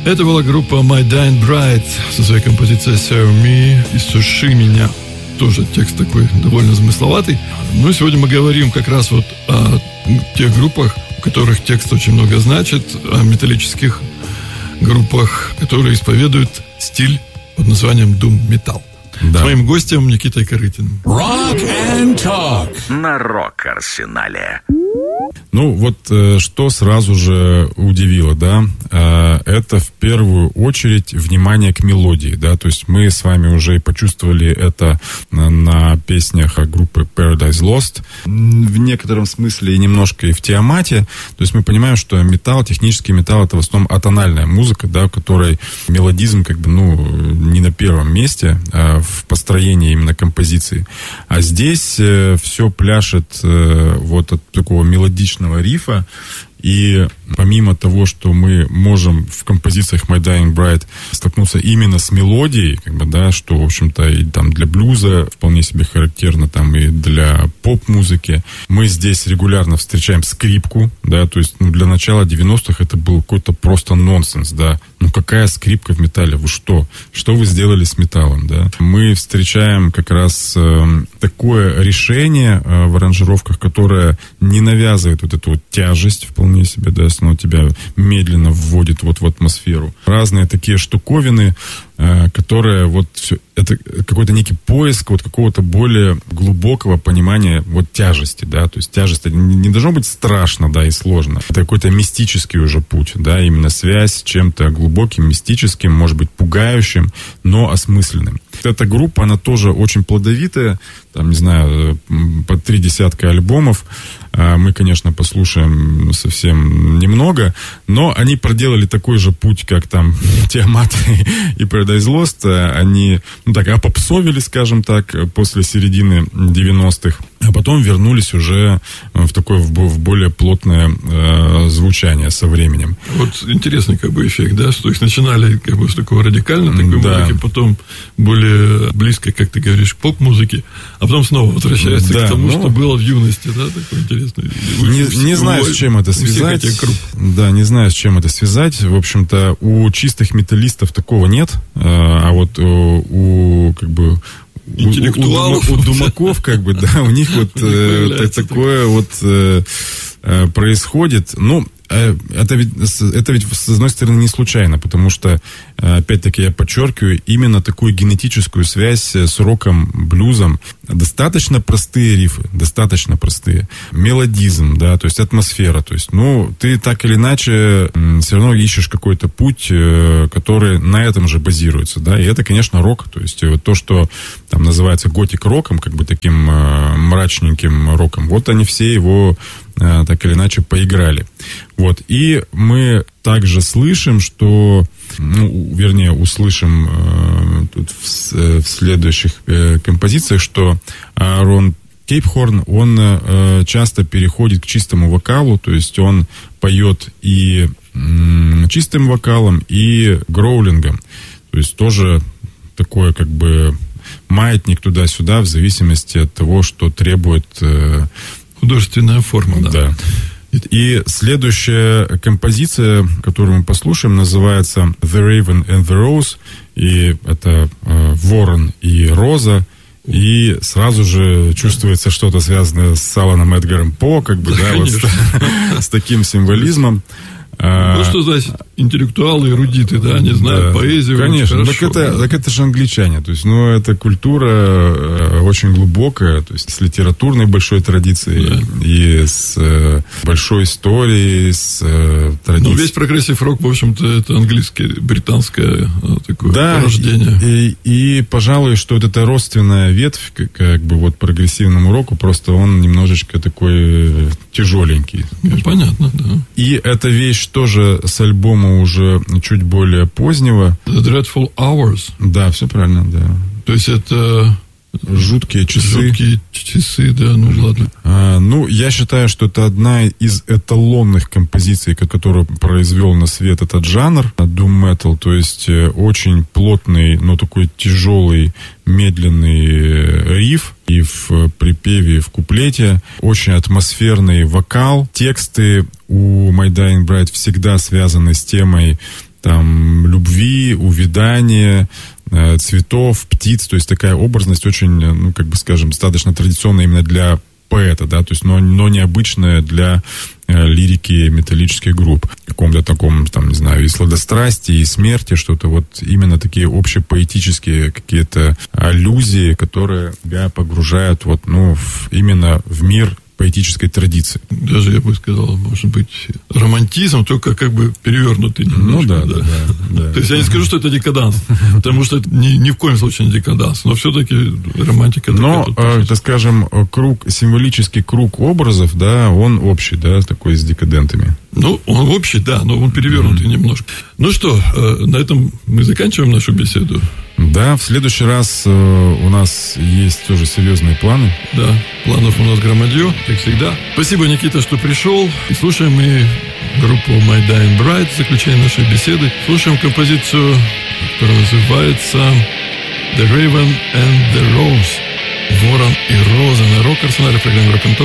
Это была группа My Dying Bride со своей композицией Serve Me, «Иссуши меня». Тоже текст такой довольно замысловатый. Но сегодня мы говорим как раз вот о тех группах, у которых текст очень много значит, о металлических группах, которые исповедуют стиль под названием Doom Metal. Да. С моим гостем Никитой Корытиным. Rock and Talk на Рок-Арсенале. Ну, вот что сразу же удивило, да, это в первую очередь внимание к мелодии, да, то есть мы с вами уже и почувствовали это на песнях группы Paradise Lost, в некотором смысле и немножко и в Тиамате, то есть мы понимаем, что металл, технический металл, это в основном атональная музыка, да, в которой мелодизм как бы, не на первом месте в построении именно композиции, а здесь все пляшет вот от такого мелодичного рифа, и помимо того, что мы можем в композициях My Dying Bride столкнуться именно с мелодией, как бы, да, что, в общем-то, и там для блюза вполне себе характерно, там и для поп-музыки, мы здесь регулярно встречаем скрипку, да, то есть, для начала 90-х это был какой-то просто нонсенс, да, какая скрипка в металле, вы что? Что вы сделали с металлом, да? Мы встречаем как раз такое решение в аранжировках, которое не навязывает вот эту вот тяжесть вполне себе, да, оно тебя медленно вводит вот в атмосферу. Разные такие штуковины, которые вот все, это какой-то некий поиск вот какого-то более глубокого понимания вот тяжести, да, то есть тяжесть не должно быть страшно, да, и сложно. Это какой-то мистический уже путь, да, именно связь с чем-то глубоким, мистическим, может быть, пугающим, но осмысленным. Эта группа, она тоже очень плодовитая, там, не знаю, по 30 альбомов. Мы, конечно, послушаем совсем немного, но они проделали такой же путь, как там Тиамат и Paradise Lost. Они, опопсовили, скажем так, после середины 90-х, а потом вернулись уже в такое, в более плотное звучание со временем. Вот интересный как бы эффект, да, что их начинали как бы с такого радикальной такой музыки, потом более близко, как ты говоришь, к поп-музыке, а потом снова возвращается к тому, что было в юности, да, такой интересный. Не знаю, с чем это связать. Да, не знаю, с чем это связать. В общем-то, у чистых металлистов такого нет, а вот у как бы интеллектуалов, у думаков, как бы, да, у них вот такое вот происходит. Это ведь, с одной стороны, не случайно, потому что, опять-таки, я подчеркиваю, именно такую генетическую связь с роком, блюзом. Достаточно простые рифы, достаточно простые. Мелодизм, да, то есть атмосфера. То есть, ты так или иначе все равно ищешь какой-то путь, который на этом же базируется, да, и это, конечно, рок. То есть, вот то, что там называется готик-роком, как бы таким мрачненьким роком, вот они все его так или иначе поиграли. Вот. И мы также слышим, что, услышим тут в следующих композициях, что Рон Кейпхорн, он часто переходит к чистому вокалу, то есть он поет и чистым вокалом, и гроулингом. То есть тоже такое как бы маятник туда-сюда в зависимости от того, что требует художественная форма, да. И следующая композиция, которую мы послушаем, называется The Raven and the Rose. И это Ворон и Роза. И сразу же чувствуется что-то связанное с Аланом Эдгаром По, как бы, да, вот с таким символизмом. Что значит интеллектуалы, эрудиты, да, они знают поэзию. Конечно, так это же англичане, то есть, это культура очень глубокая, то есть с литературной большой традицией, и с большой историей, с традицией. Весь прогрессив-рок, в общем-то, это английское, британское такое порождение. И, пожалуй, что вот эта родственная ветвь, как бы вот прогрессивному року, просто он немножечко такой тяжеленький. Понятно, да. И эта вещь тоже с альбома уже чуть более позднего. The Dreadful Hours. Да, все правильно, да. То есть это жуткие часы, да, ладно. Я считаю, что это одна из эталонных композиций, которую произвел на свет этот жанр, Doom Metal, то есть очень плотный, но такой тяжелый, медленный риф, и в припеве, и в куплете, очень атмосферный вокал. Тексты у My Dying Bride всегда связаны с темой там любви, увядания, цветов, птиц. То есть такая образность очень, ну, как бы скажем, достаточно традиционная именно для поэта, да, то есть, но необычная для лирики металлических групп. В каком-то таком, там, не знаю, и сладострастии, и смерти, что-то вот именно такие общепоэтические какие-то аллюзии, которые тебя погружают вот, ну, именно в мир поэтической традиции. Даже, я бы сказал, может быть, романтизм, только как бы перевернутый немножко. Ну да. То есть я не скажу, что это декаданс, потому что это ни в коем случае не декаданс, но все-таки романтика. Но, так скажем, символический круг образов, да, он общий, да, такой с декадентами. Ну, он общий, да, но он перевернутый немножко. Ну что, на этом мы заканчиваем нашу беседу. Да, в следующий раз у нас есть тоже серьезные планы. Да, планов у нас громадье, как всегда. Спасибо, Никита, что пришел. И слушаем мы группу My Dying Bride в заключение нашей беседы. Слушаем композицию, которая называется The Raven and the Rose. Ворон и Роза на Рок-Арсенале, программе Rock and Talk.